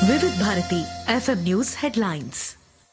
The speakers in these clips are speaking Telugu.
వివిధ భారతి ఎఫ్ఎం న్యూస్ హెడ్లైన్స్.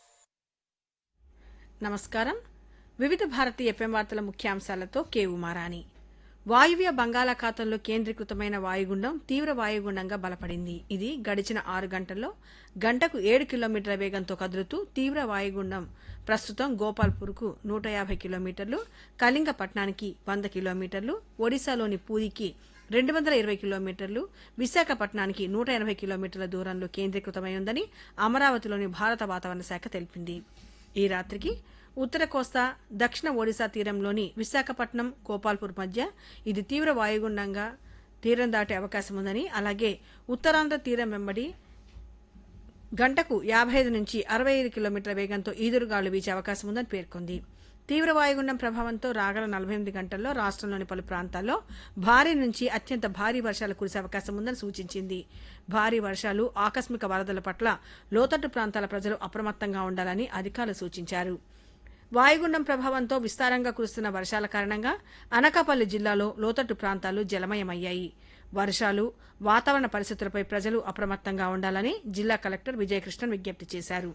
నమస్కారం. వివిధ భారతి ఎఫ్ఎం వార్తల ముఖ్యాంశాలతో కే ఉమారాణి. వాయువ్య బంగాళాఖాతంలో కేంద్రీకృతమైన వాయుగుండం తీవ్ర వాయుగుండంగా బలపడింది. ఇది గడిచిన 6 గంటల్లో గంటకు 7 కిలోమీటర్ల వేగంతో కదులుతూ తీవ్ర వాయుగుండం ప్రస్తుతం గోపాల్పూర్కు 150 కిలోమీటర్లు, కళింగపట్నానికి 100 కిలోమీటర్లు, ఒడిశాలోని పూరికి 220 కిలోమీటర్లు, విశాఖపట్నానికి 180 కిలోమీటర్ల దూరంలో కేంద్రీకృతమై ఉందని అమరావతిలోని భారత వాతావరణ శాఖ తెలిపింది. ఈ రాత్రికి ఉత్తర కోస్తా, దక్షిణ ఒడిశా తీరంలోని విశాఖపట్నం, గోపాల్పూర్ మధ్య ఇది తీవ్ర వాయుగుండంగా తీరం దాటే అవకాశం ఉందని, అలాగే ఉత్తరాంధ్ర తీరం వెంబడి గంటకు 55 నుంచి 65 కిలోమీటర్ల వేగంతో ఈదురుగాలు వీచే అవకాశం ఉందని పేర్కొంది. తీవ్ర వాయుగుండం ప్రభావంతో రాగల 48 గంటల్లో రాష్ట్రంలోని పలు ప్రాంతాల్లో భారీ నుంచి అత్యంత భారీ వర్షాలు కురిసే అవకాశం ఉందని సూచించింది. భారీ వర్షాలు, ఆకస్మిక వరదల పట్ల లోతట్టు ప్రాంతాల ప్రజలు అప్రమత్తంగా ఉండాలని అధికారులు సూచించారు. వాయుగుండం ప్రభావంతో విస్తారంగా కురుస్తున్న వర్షాల కారణంగా అనకాపల్లి జిల్లాలో లోతట్టు ప్రాంతాలు జలమయమయ్యాయి. వర్షాలు, వాతావరణ పరిస్థితులపై ప్రజలు అప్రమత్తంగా ఉండాలని జిల్లా కలెక్టర్ విజయకృష్ణన్ విజ్ఞప్తి చేశారు.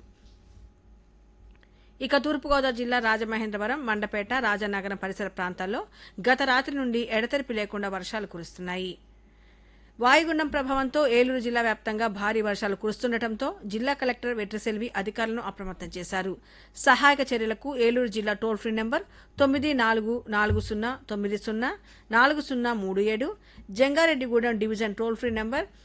ఇక తూర్పుగోదావరి జిల్లా రాజమహేంద్రవరం, మండపేట, రాజానగరం పరిసర ప్రాంతాల్లో గత రాత్రి నుండి ఎడతెరిపి లేకుండా వర్షాలు కురుస్తున్నాయి. వాయుగుండం ప్రభావంతో ఏలూరు జిల్లా వ్యాప్తంగా భారీ వర్షాలు కురుస్తుండటంతో జిల్లా కలెక్టర్ వెట్రిసెల్వి అధికారులను అప్రమత్తం చేశారు. సహాయక చర్యలకు ఏలూరు జిల్లా toll free number 9440904037, Jangareddygudem division toll free number